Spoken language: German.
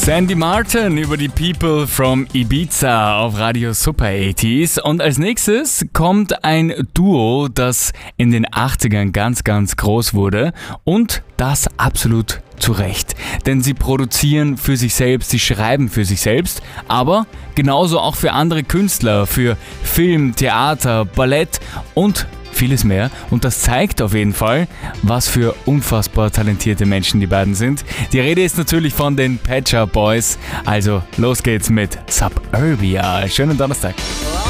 Sandy Martin über die People from Ibiza auf Radio Super 80s. Und als nächstes kommt ein Duo, das in den 80ern ganz, ganz groß wurde und das absolut zu Recht. Denn sie produzieren für sich selbst, sie schreiben für sich selbst, aber genauso auch für andere Künstler, für Film, Theater, Ballett und vieles mehr. Und das zeigt auf jeden Fall, was für unfassbar talentierte Menschen die beiden sind. Die Rede ist natürlich von den Pet Shop Boys. Also los geht's mit Suburbia. Schönen Donnerstag.